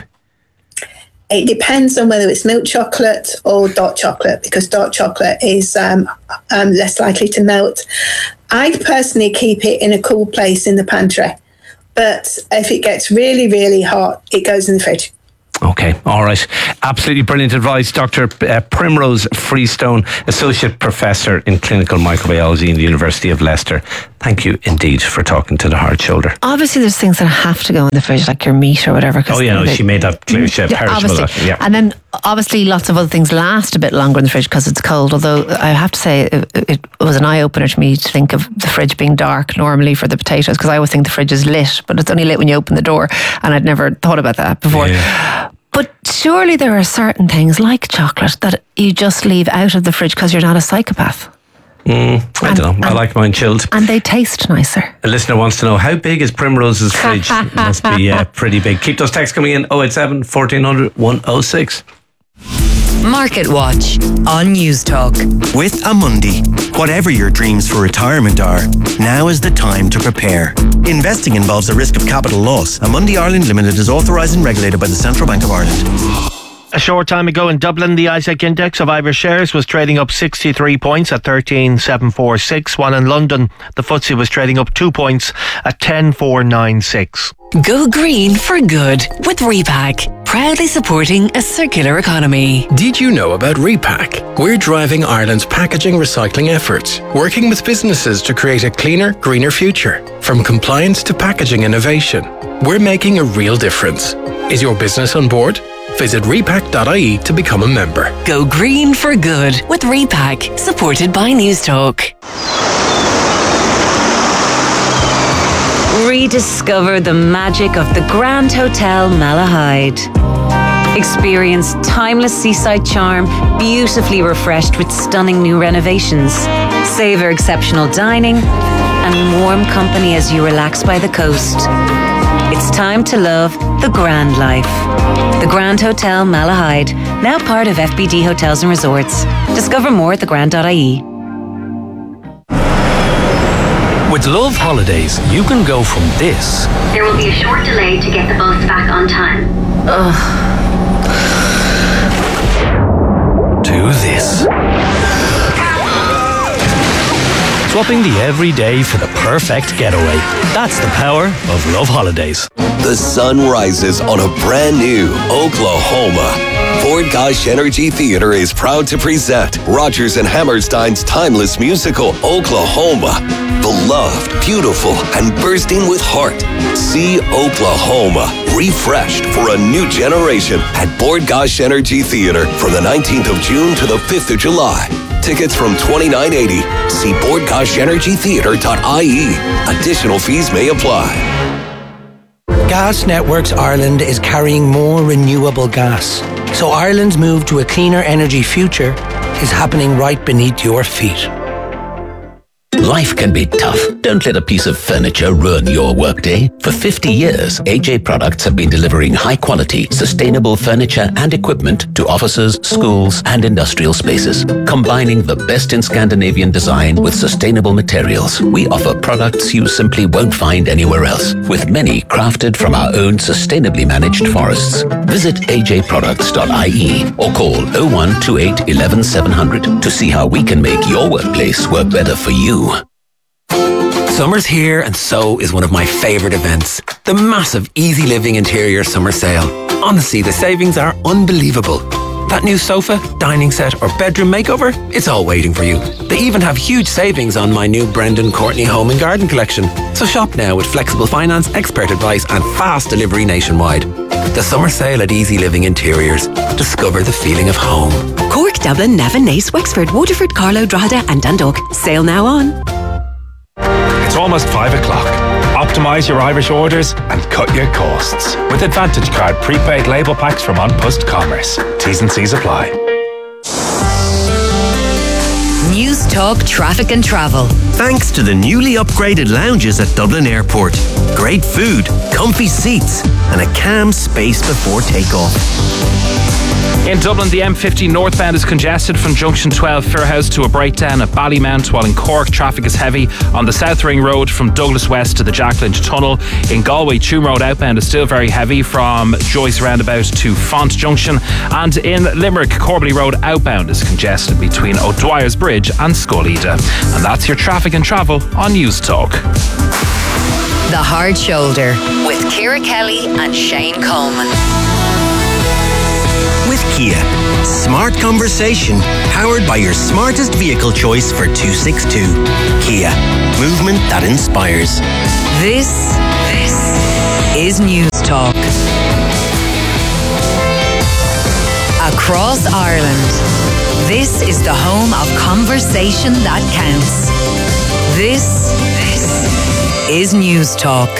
It depends on whether it's milk chocolate or dark chocolate, because dark chocolate is um, um, less likely to melt. I personally keep it in a cool place in the pantry. But if it gets really, really hot, it goes in the fridge. Okay, all right. Absolutely brilliant advice. Doctor Uh, Primrose Freestone, Associate Professor in Clinical Microbiology in the University of Leicester. Thank you indeed for talking to the Hard Shoulder. Obviously, there's things that have to go in the fridge, like your meat or whatever. 'cause Oh, yeah, no, they- she made that clear. She had Yeah, perishable. obviously. Yeah. And then obviously lots of other things last a bit longer in the fridge because it's cold. Although I have to say it, it was an eye opener to me to think of the fridge being dark normally for the potatoes, because I always think the fridge is lit, but it's only lit when you open the door, and I'd never thought about that before. Yeah. But surely there are certain things like chocolate that you just leave out of the fridge because you're not a psychopath. Mm, I don't know. I like mine chilled. And they taste nicer. A listener wants to know, how big is Primrose's fridge? It must be uh, pretty big. Keep those texts coming in. oh eight seven, fourteen hundred, one oh six. Market Watch on News Talk. With Amundi, whatever your dreams for retirement are, now is the time to prepare. Investing involves a risk of capital loss. Amundi Ireland Limited is authorised and regulated by the Central Bank of Ireland. A short time ago in Dublin, the I S E C index of Irish shares was trading up sixty-three points at thirteen thousand seven hundred forty-six, while in London, the F T S E was trading up two points at ten thousand four hundred ninety-six. Go green for good with Repack, proudly supporting a circular economy. Did you know about Repack? We're driving Ireland's packaging recycling efforts, working with businesses to create a cleaner, greener future. From compliance to packaging innovation, we're making a real difference. Is your business on board? Visit repack dot I E to become a member. Go green for good with Repack, supported by News Talk. Rediscover the magic of the Grand Hotel Malahide. Experience timeless seaside charm, beautifully refreshed with stunning new renovations. Savor exceptional dining and warm company as you relax by the coast. It's time to love the grand life. The Grand Hotel Malahide, now part of F B D Hotels and Resorts. Discover more at the grand dot I E. With Love Holidays, you can go from this There will be a short delay to get the bus back on time. to this. Swapping the everyday for the perfect getaway. That's the power of Love Holidays. The sun rises on a brand new Oklahoma. Ford Gosh Energy Theater is proud to present Rodgers and Hammerstein's timeless musical, Oklahoma. Beloved, beautiful, and bursting with heart. See Oklahoma, refreshed for a new generation at Ford Gosh Energy Theater from the nineteenth of June to the fifth of July. Tickets from twenty-nine eighty. See board gosh energy theater dot I E. Additional fees may apply. Gas Networks Ireland is carrying more renewable gas. So Ireland's move to a cleaner energy future is happening right beneath your feet. Life can be tough. Don't let a piece of furniture ruin your workday. For fifty years, A J Products have been delivering high-quality, sustainable furniture and equipment to offices, schools, and industrial spaces. Combining the best in Scandinavian design with sustainable materials, we offer products you simply won't find anywhere else, with many crafted from our own sustainably managed forests. Visit A J products dot I E or call oh one two eight, eleven, seven hundred to see how we can make your workplace work better for you. Summer's here, and so is one of my favourite events, the massive Easy Living Interior Summer Sale. Honestly, the savings are unbelievable. That new sofa, dining set, or bedroom makeover, it's all waiting for you. They even have huge savings on my new Brendan Courtney Home and Garden collection. So shop now with flexible finance, expert advice, and fast delivery nationwide. The summer sale at Easy Living Interiors. Discover the feeling of home. Cork Limerick, Dublin, Navan, Naas, Wexford, Waterford, Carlow, Drogheda and Dundalk. Sale now on. It's almost five o'clock. Optimise your Irish orders and cut your costs with Advantage Card prepaid label packs from On Post Commerce. T's and C's apply. News Talk Traffic and Travel. Thanks to the newly upgraded lounges at Dublin Airport. Great food, comfy seats, and a calm space before takeoff. In Dublin, the M fifty northbound is congested from junction twelve Fairhouse to a breakdown at Ballymount, while in Cork traffic is heavy on the South Ring Road from Douglas West to the Jack Lynch Tunnel. In Galway, Tuam Road outbound is still very heavy from Joyce Roundabout to Font Junction, and in Limerick, Corbally Road outbound is congested between O'Dwyer's Bridge and Scolleda. And that's your traffic and travel on News Talk. The Hard Shoulder with Ciara Kelly and Shane Coleman. With Kia, smart conversation powered by your smartest vehicle choice for two sixty-two. Kia, movement that inspires. This, this is News Talk. Across Ireland, this is the home of conversation that counts. This, this is News Talk.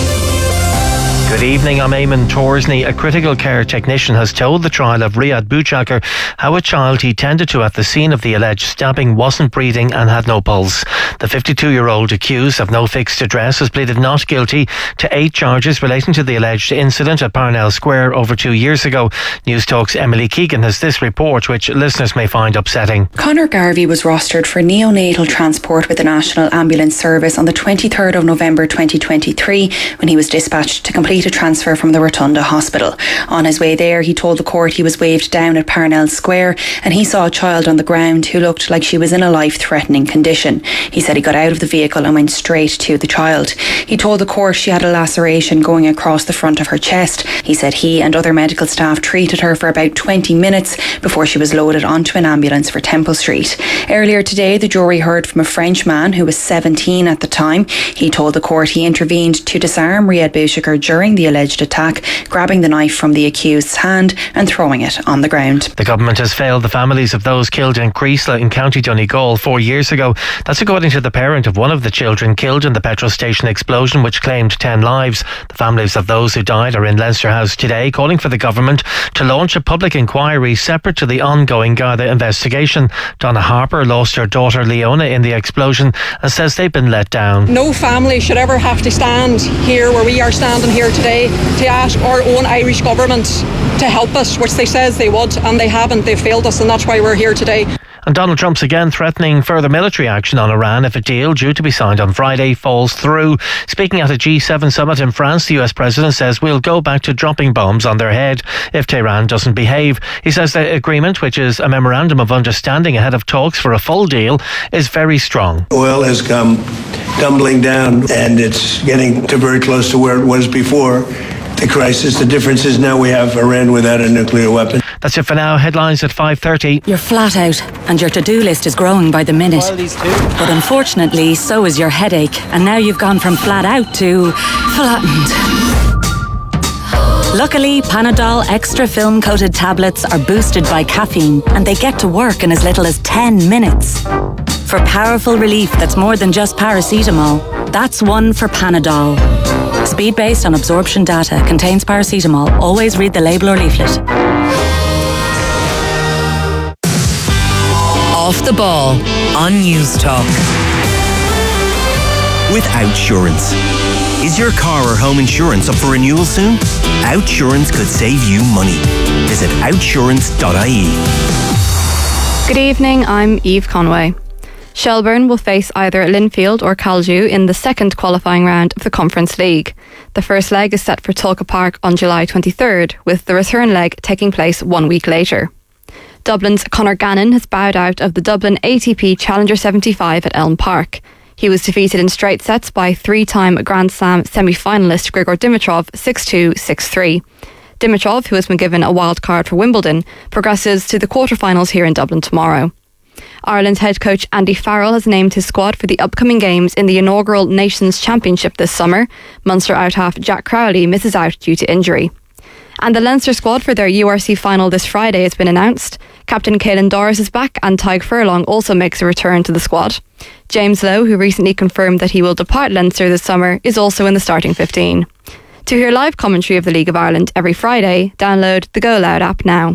Good evening, I'm Eamon Torsney. A critical care technician has told the trial of Riyad Bouchakar how a child he tended to at the scene of the alleged stabbing wasn't breathing and had no pulse. The fifty-two-year-old accused of no fixed address has pleaded not guilty to eight charges relating to the alleged incident at Parnell Square over two years ago. News Talk's Emily Keegan has this report, which listeners may find upsetting. Conor Garvey was rostered for neonatal transport with the National Ambulance Service on the twenty-third of November twenty twenty-three when he was dispatched to complete a transfer from the Rotunda Hospital. On his way there, he told the court he was waved down at Parnell Square and he saw a child on the ground who looked like she was in a life-threatening condition. He said he got out of the vehicle and went straight to the child. He told the court she had a laceration going across the front of her chest. He said he and other medical staff treated her for about twenty minutes before she was loaded onto an ambulance for Temple Street. Earlier today, the jury heard from a French man who was seventeen at the time. He told the court he intervened to disarm Riyad Bouchakar during the alleged attack, grabbing the knife from the accused's hand and throwing it on the ground. The government has failed the families of those killed in Creasla in County Donegal four years ago. That's according to the parent of one of the children killed in the petrol station explosion, which claimed ten lives. The families of those who died are in Leinster House today, calling for the government to launch a public inquiry separate to the ongoing Garda investigation. Donna Harper lost her daughter Leona in the explosion and says they've been let down. No family should ever have to stand here where we are standing here today to ask our own Irish government to help us, which they says they would, and they haven't. They've failed us, and that's why we're here today. And Donald Trump's again threatening further military action on Iran if a deal due to be signed on Friday falls through. Speaking at a G seven summit in France, the U S president says we'll go back to dropping bombs on their head if Tehran doesn't behave. He says the agreement, which is a memorandum of understanding ahead of talks for a full deal, is very strong. Oil has come tumbling down and it's getting to very close to where it was before the crisis. The difference is now we have Iran without a nuclear weapon. That's it for now. Headlines at five thirty. You're flat out and your to-do list is growing by the minute. But unfortunately, so is your headache. And now you've gone from flat out to flattened. Luckily, Panadol Extra Film Coated tablets are boosted by caffeine and they get to work in as little as ten minutes. For powerful relief that's more than just paracetamol, that's one for Panadol. Speed based on absorption data, contains paracetamol. Always read the label or leaflet. Off the Ball on News Talk. With Outsurance. Is your car or home insurance up for renewal soon? Outsurance could save you money. Visit outsurance dot I E. Good evening, I'm Eve Conway. Shelbourne will face either Linfield or Caldew in the second qualifying round of the Conference League. The first leg is set for Tulka Park on July twenty-third, with the return leg taking place one week later. Dublin's Conor Gannon has bowed out of the Dublin A T P Challenger seventy-five at Elm Park. He was defeated in straight sets by three-time Grand Slam semi-finalist Grigor Dimitrov six two, six three. Dimitrov, who has been given a wild card for Wimbledon, progresses to the quarterfinals here in Dublin tomorrow. Ireland's head coach Andy Farrell has named his squad for the upcoming games in the inaugural Nations Championship this summer. Munster out-half Jack Crowley misses out due to injury. And the Leinster squad for their U R C final this Friday has been announced. Captain Caelan Doris is back and Tyg Furlong also makes a return to the squad. James Lowe, who recently confirmed that he will depart Leinster this summer, is also in the starting fifteen. To hear live commentary of the League of Ireland every Friday, download the Go Loud app now.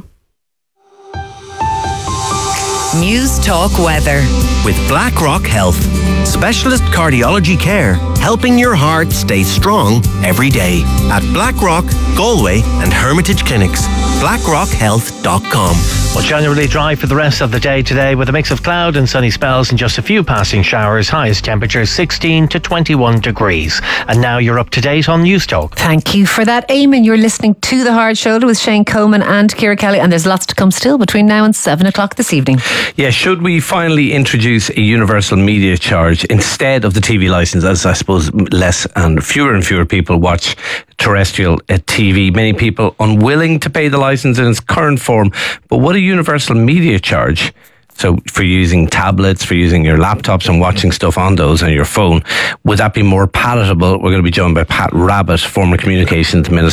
News Talk Weather. With BlackRock Health. Specialist cardiology care, helping your heart stay strong every day. At BlackRock, Galway and Hermitage Clinics. blackrock health dot com. Well, generally dry for the rest of the day today with a mix of cloud and sunny spells and just a few passing showers. Highest temperature sixteen to twenty-one degrees. And now you're up to date on News Talk. Thank you for that, Eamon. You're listening to The Hard Shoulder with Shane Coleman and Ciara Kelly, and there's lots to come still between now and seven o'clock this evening. Yeah, should we finally introduce a universal media charge instead of the T V licence, as I suppose less and fewer and fewer people watch terrestrial uh, T V. Many people unwilling to pay the licence in its current form. But what a universal media charge, so for using tablets, for using your laptops and watching stuff on those on your phone, would that be more palatable? We're going to be joined by Pat Rabbitt, former Communications Minister